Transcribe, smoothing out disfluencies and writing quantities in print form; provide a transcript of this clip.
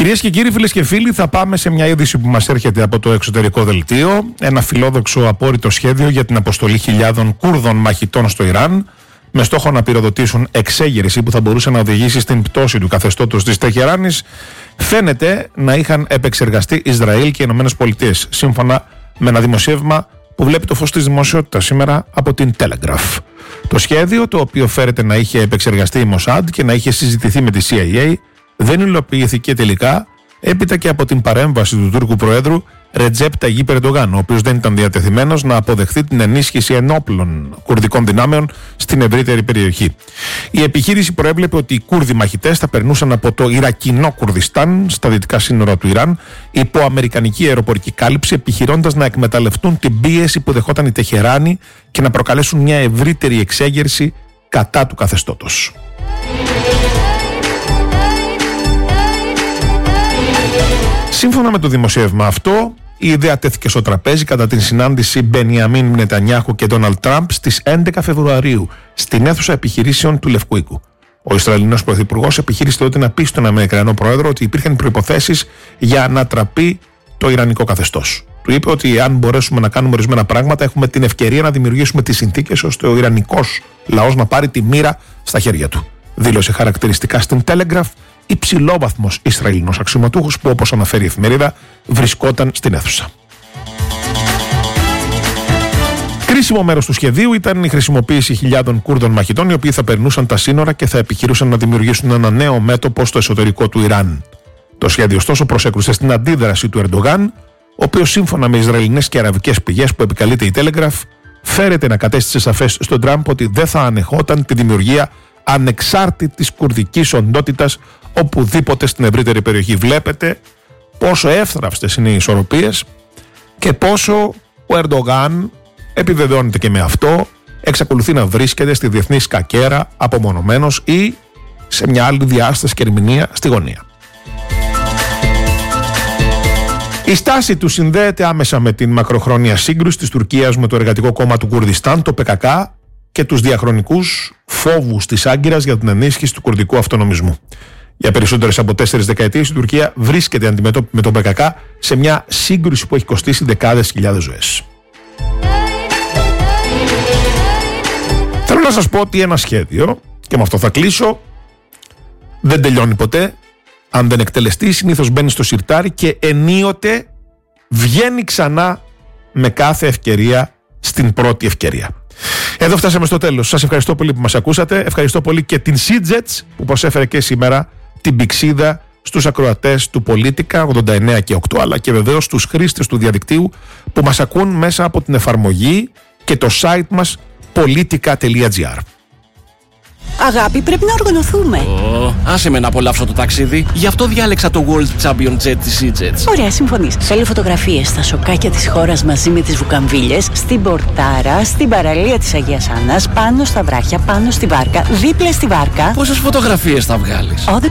Κυρίες και κύριοι, φίλες και φίλοι, θα πάμε σε μια είδηση που μας έρχεται από το εξωτερικό δελτίο. Ένα φιλόδοξο απόρριτο σχέδιο για την αποστολή χιλιάδων Κούρδων μαχητών στο Ιράν, με στόχο να πυροδοτήσουν εξέγερση που θα μπορούσε να οδηγήσει στην πτώση του καθεστώτος της Τεχεράνης, φαίνεται να είχαν επεξεργαστεί Ισραήλ και οι ΗΠΑ, σύμφωνα με ένα δημοσίευμα που βλέπει το φως της δημοσιότητας σήμερα από την Telegraph. Το σχέδιο, το οποίο φέρεται να είχε επεξεργαστεί η Μοσάντ και να είχε συζητηθεί με τη CIA, δεν υλοποιήθηκε τελικά, έπειτα και από την παρέμβαση του Τούρκου Προέδρου Ρετζέπ Ταγίπ Ερντογάν, ο οποίος δεν ήταν διατεθειμένος να αποδεχθεί την ενίσχυση ενόπλων κουρδικών δυνάμεων στην ευρύτερη περιοχή. Η επιχείρηση προέβλεπε ότι οι Κούρδοι μαχητές θα περνούσαν από το Ιρακινό Κουρδιστάν στα δυτικά σύνορα του Ιράν υπό αμερικανική αεροπορική κάλυψη, επιχειρώντας να εκμεταλλευτούν την πίεση που δεχόταν η Τεχεράνη και να προκαλέσουν μια ευρύτερη εξέγερση κατά του καθεστώτος. Σύμφωνα με το δημοσίευμα αυτό, η ιδέα τέθηκε στο τραπέζι κατά την συνάντηση Μπενιαμίν Νετανιάχου και Ντόναλντ Τραμπ στις 11 Φεβρουαρίου στην αίθουσα επιχειρήσεων του Λευκού Οίκου. Ο Ισραηλινός Πρωθυπουργός επιχείρησε τότε να πει στον Αμερικανό Πρόεδρο ότι υπήρχαν προϋποθέσεις για να ανατραπεί το Ιρανικό καθεστώς. Του είπε ότι αν μπορέσουμε να κάνουμε ορισμένα πράγματα, έχουμε την ευκαιρία να δημιουργήσουμε τις συνθήκες ώστε ο Ιρανικός λαός να πάρει τη μοίρα στα χέρια του. Δήλωσε χαρακτηριστικά στην Telegraph υψηλόβαθμος Ισραηλινός αξιωματούχος που, όπως αναφέρει η εφημερίδα, βρισκόταν στην αίθουσα. Κρίσιμο μέρος του σχεδίου ήταν η χρησιμοποίηση χιλιάδων Κούρδων μαχητών, οι οποίοι θα περνούσαν τα σύνορα και θα επιχειρούσαν να δημιουργήσουν ένα νέο μέτωπο στο εσωτερικό του Ιράν. Το σχέδιο, ωστόσο, προσέκρουσε στην αντίδραση του Ερντογάν, ο οποίος, σύμφωνα με ισραηλινές και αραβικές πηγές που επικαλείται η Telegraph, φέρεται να κατέστησε σαφές στον Τραμπ ότι δεν θα ανεχόταν τη δημιουργία ανεξάρτητης κουρδικής οντότητας οπουδήποτε στην ευρύτερη περιοχή. Βλέπετε πόσο εύθραυστες είναι οι ισορροπίες και πόσο ο Ερντογάν, επιβεβαιώνεται και με αυτό, εξακολουθεί να βρίσκεται στη διεθνή σκακέρα απομονωμένος ή σε μια άλλη διάσταση και ερμηνεία στη γωνία. Η στάση του συνδέεται άμεσα με την μακροχρόνια σύγκρουση της Τουρκίας με το Εργατικό Κόμμα του Κουρδιστάν, το PKK, και τους διαχρονικούς φόβους της Άγκυρας για την ενίσχυση του κουρδικού αυτονομισμού. Για περισσότερες από 4 δεκαετίες η Τουρκία βρίσκεται αντιμέτωπη με τον PKK σε μια σύγκρουση που έχει κοστίσει δεκάδες χιλιάδες ζωές. Θέλω να σας πω ότι ένα σχέδιο, και με αυτό θα κλείσω, δεν τελειώνει ποτέ. Αν δεν εκτελεστεί, συνήθως μπαίνει στο σιρτάρι και ενίοτε βγαίνει ξανά με κάθε ευκαιρία στην πρώτη ευκαιρία. Εδώ φτάσαμε στο τέλος. Σας ευχαριστώ πολύ που μας ακούσατε. Ευχαριστώ πολύ και την Seajets που προσέφερε και σήμερα την πηξίδα στους ακροατές του Πολίτικα 89 και 8, αλλά και βεβαίως στους χρήστες του διαδικτύου που μας ακούν μέσα από την εφαρμογή και το site μας politica.gr. Αγάπη, πρέπει να οργανωθούμε. Άσε με να απολαύσω το ταξίδι. Γι' αυτό διάλεξα το World Champion Jet της Seajets. Ωραία, συμφωνείς. Θέλω φωτογραφίες στα σοκάκια της χώρας μαζί με τις βουκαμβίλες, στην Πορτάρα, στην παραλία της Αγίας Άννας, πάνω στα βράχια, πάνω στη βάρκα, δίπλα στη βάρκα. Πόσες φωτογραφίες θα βγάλεις? All the